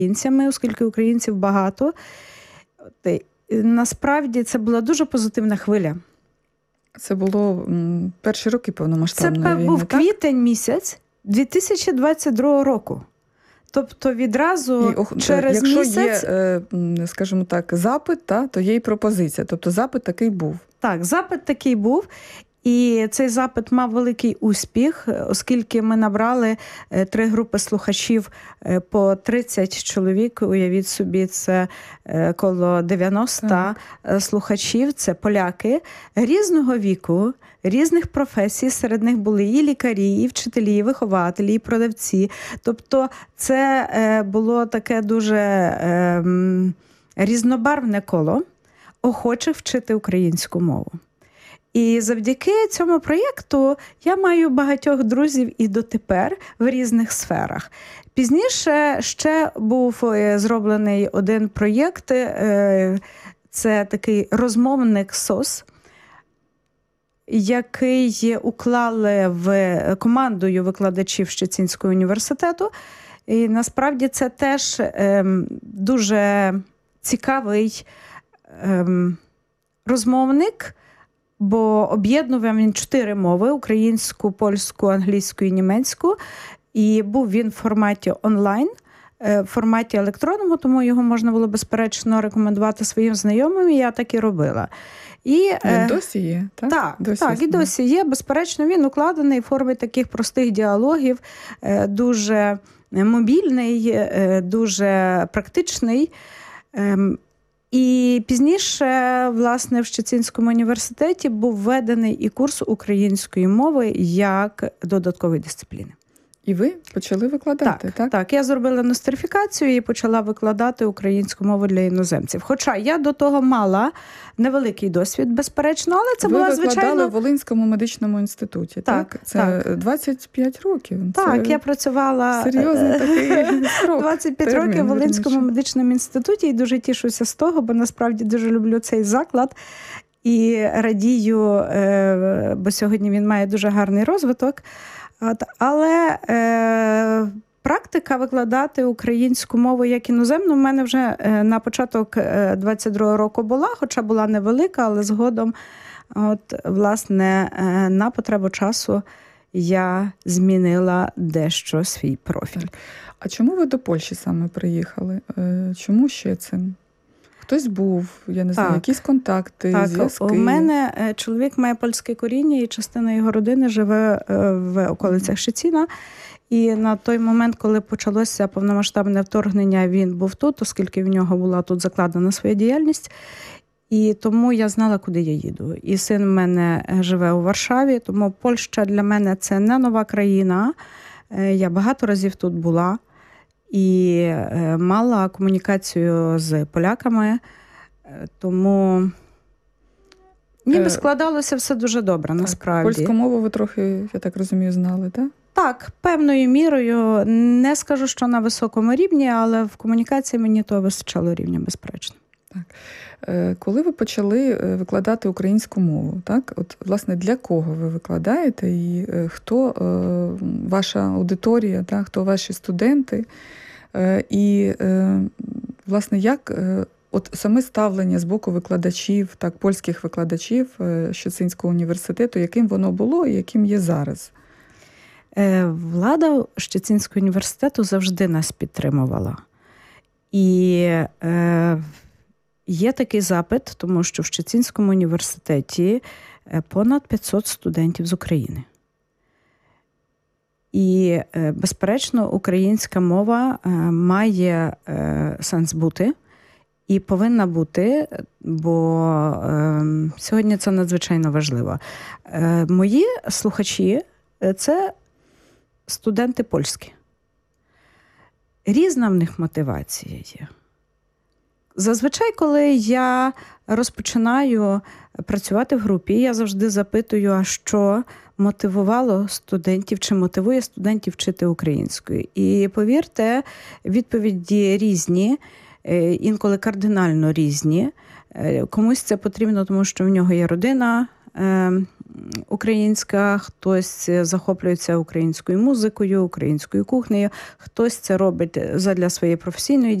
українцями, оскільки українців багато. Насправді це була дуже позитивна хвиля. Це було перші роки повномасштабної війни, Це був квітень місяць 2022 року. Тобто відразу через місяць... Якщо є, скажімо так, запит, то є і пропозиція. Тобто запит такий був. Так, запит такий був. І цей запит мав великий успіх, оскільки ми набрали 3 групи слухачів по 30 чоловік. Уявіть собі, це коло 90 слухачів. Це поляки різного віку, різних професій. Серед них були і лікарі, і вчителі, і вихователі, і продавці. Тобто це було таке дуже різнобарвне коло охочих вчити українську мову. І завдяки цьому проєкту я маю багатьох друзів і дотепер в різних сферах. Пізніше ще був зроблений один проєкт, це такий розмовник СОС, який уклали в командою викладачів Щецинського університету. І насправді це теж дуже цікавий розмовник, бо об'єднував він 4 мови – українську, польську, англійську і німецьку. І був він в форматі онлайн, в форматі електронному, тому його можна було, безперечно, рекомендувати своїм знайомим, і я так і робила. І він досі є, так? Так, і досі є. Безперечно, він укладений в формі таких простих діалогів, дуже мобільний, дуже практичний. І пізніше, власне, в Щецинському університеті був введений і курс української мови як додаткової дисципліни. І ви почали викладати, так? Так, я зробила нострифікацію і почала викладати українську мову для іноземців. Хоча я до того мала невеликий досвід, безперечно, але це була, звичайно... Ви викладали в Волинському медичному інституті, так? Це 25 років. Так, я працювала серйозний такий срок. 25 років в Волинському медичному інституті і дуже тішуся з того, бо насправді дуже люблю цей заклад. І радію, бо сьогодні він має дуже гарний розвиток. Але практика викладати українську мову як іноземну в мене вже на початок 22-го року була, хоча була невелика, але згодом, власне, на потребу часу я змінила дещо свій профіль. Так. А чому ви до Польщі саме приїхали? Чому ще це? Хтось був, я не знаю, якісь контакти, зв'язки? У мене чоловік має польське коріння, і частина його родини живе в околицях Щецина. І на той момент, коли почалося повномасштабне вторгнення, він був тут, оскільки в нього була тут закладена своя діяльність. І тому я знала, куди я їду. І син в мене живе у Варшаві, тому Польща для мене – це не нова країна. Я багато разів тут була. І мала комунікацію з поляками, тому ніби складалося все дуже добре, насправді. Польську мову ви трохи, я так розумію, знали, так? Так, певною мірою. Не скажу, що на високому рівні, але в комунікації мені того вистачало рівня, безперечно. Так. Коли ви почали викладати українську мову, так? От, власне, для кого ви викладаєте і хто ваша аудиторія, так? Хто ваші студенти? І, власне, як от саме ставлення з боку викладачів, так, польських викладачів Щецинського університету, яким воно було і яким є зараз? Влада Щецинського університету завжди нас підтримувала. І є такий запит, тому що в Щецинському університеті понад 500 студентів з України. І, безперечно, українська мова має сенс бути і повинна бути, бо сьогодні це надзвичайно важливо. Мої слухачі – це студенти польські. Різна в них мотивація є. Зазвичай, коли я розпочинаю працювати в групі, я завжди запитую, а що мотивувало студентів, чи мотивує студентів вчити українською. І повірте, відповіді різні, інколи кардинально різні. Комусь це потрібно, тому що в нього є родина українська, хтось захоплюється українською музикою, українською кухнею, хтось це робить задля своєї професійної